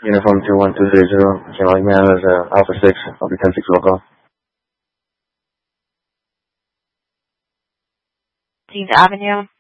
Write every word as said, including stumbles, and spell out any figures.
Uniform two one two zero zero, General Man is uh, Alpha six, I'll be ten six local. Dean Avenue.